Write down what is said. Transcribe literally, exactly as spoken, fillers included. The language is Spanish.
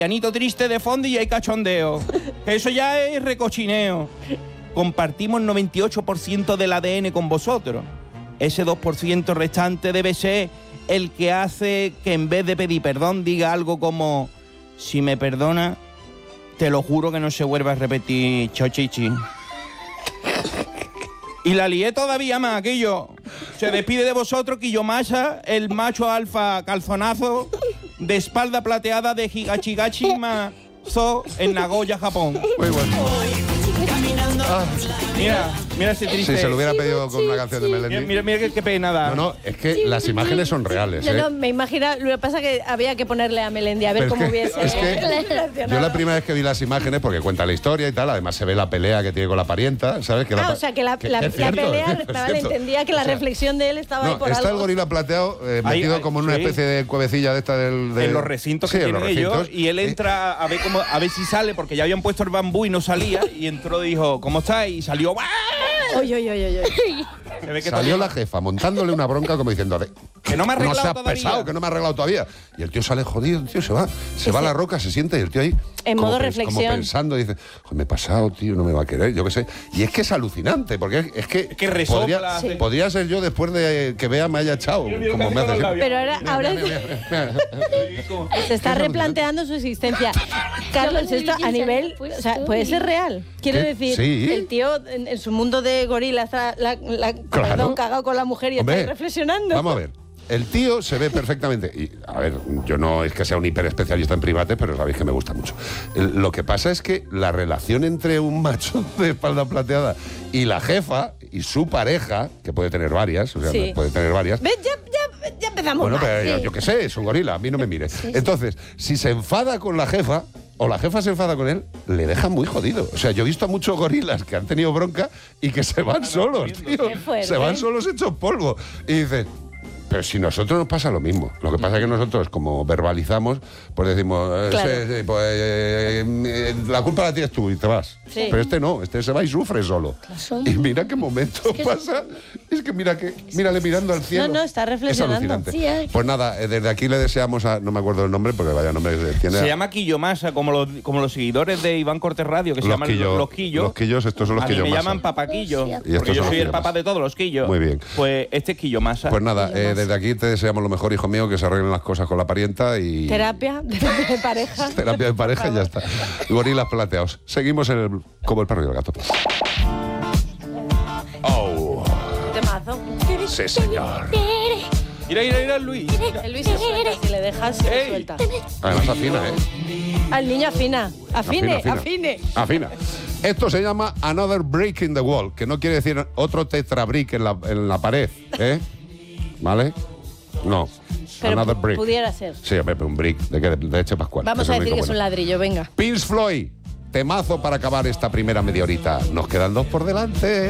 pianito triste de fondo y hay cachondeo. Eso ya es recochineo. Compartimos noventa y ocho por ciento del A D N con vosotros. Ese dos por ciento restante debe ser el que hace que en vez de pedir perdón diga algo como: si me perdona, te lo juro que no se vuelva a repetir, chochichi. Y la lié todavía más, aquello. Se despide de vosotros Kiyomasa, el macho alfa calzonazo de espalda plateada de Higachigachi Mazo en Nagoya, Japón. Muy bueno. Ah, mira, mira ese triste. Si se lo hubiera pedido con una canción de Melendi. Mira, mira, mira qué, qué pena da. No, no, es que las imágenes son reales, No, ¿eh? no, me imagino, lo que pasa es que había que ponerle a Melendi a ver Pero cómo es que- hubiese es que reaccionado. Yo la primera vez que vi las imágenes, porque cuenta la historia y tal, además se ve la pelea que tiene con la parienta, ¿sabes? Que la Ah, pa- o sea, que la, que- la, que la es cierto, pelea, es vale, cierto. entendía que la O sea, reflexión de él estaba ahí No, por está algo. el gorila plateado eh, Ahí, metido ahí, como en una sí. especie de cuevecilla de esta del... de- En los recintos sí, que en los tienen ellos, recintos. y él entra a ver cómo, a ver si sale, porque ya habían puesto el bambú y no salía, y entró y dijo, ¿cómo está? Y salió, ¡buah! Oye, oye, oye, oye. Se ve que Salió todavía- la jefa montándole una bronca como diciendo, Que no me ha no arreglado seas todavía. pesado, que no me ha arreglado todavía. Y el tío sale jodido, el tío se va, se va a la roca, se sienta y el tío ahí En como modo pens- reflexión. como pensando, dice, "Joder, me he pasado, tío, no me va a querer, yo qué sé". Y es que es alucinante, porque es, es que, que resopla, podría, sí. podría ser yo después de que vea me haya echado, mira, como casi me con hace los siempre. Pero ahora, ahora se está replanteando su existencia. Carlos, esto a nivel, o sea, puede ser real. Quiero ¿Qué? decir, Sí. el tío en, en su mundo de gorila está la, la- Claro. perdón, cagado con la mujer y está Hombre, ahí reflexionando. Vamos a ver. El tío se ve perfectamente. Y, a ver, yo no es que sea un hiperespecialista en primates, pero sabéis que me gusta mucho. El- lo que pasa es que la relación entre un macho de espalda plateada y la jefa y su pareja, que puede tener varias, o sea, Sí. puede tener varias. ¿Ves? Ya, ya, ya empezamos Bueno, mal. pero yo, yo qué sé, es un gorila, a mí no me mire. Entonces, si se enfada con la jefa, o la jefa se enfada con él, le deja muy jodido. O sea, yo he visto a muchos gorilas que han tenido bronca y que se van solos, tío. Qué fuerte. Se van solos hechos polvo. Y dices, pero si nosotros nos pasa lo mismo. Lo que pasa es que nosotros, como verbalizamos, pues decimos, eh, Claro. sí, sí, pues eh, eh, la culpa la tienes tú y te vas. Sí. Pero este no, este se va y sufre solo. Y mira qué momento pasa. Es que mira que, mírale mirando al cielo. No, no, está reflexionando. Es alucinante. Sí, eh. Pues nada, eh, desde aquí le deseamos a, no me acuerdo el nombre, porque vaya nombre eh, tiene. Se llama Kiyomasa, como los, como los seguidores de Iván Cortés Radio, que se Los llaman quillo- los quillos. los quillos, estos son los A mí me Kiyomasa. llaman papaquillo, Y estos porque son yo los soy el Kiyomasa. papá de todos los quillos. Muy bien. Pues este es Kiyomasa. Pues nada, eh, desde aquí te deseamos lo mejor, hijo mío, que se arreglen las cosas con la parienta y. Terapia de, de pareja. Terapia de pareja y ya está. Gorilas plateados. Seguimos en el, como el perro y el gato. Oh, Temazo. sí, señor. Mira, mira, mira, Luis. El Luis se suelta, si le dejas, se Ey. suelta. Además afina, ¿eh? Al niño afina. Afine, Afina, afine. Afina. Esto se llama Another Break in the Wall, que no quiere decir otro tetrabrick en la, en la pared, ¿eh? ¿Vale? No. Pero Another pu- brick. pudiera ser. Sí, hombre, pero un brick de, qué? De leche pascual. Vamos Eso a es decir muy que es un bueno. ladrillo, venga. Prince Floyd, temazo para acabar esta primera media horita. Nos quedan dos por delante.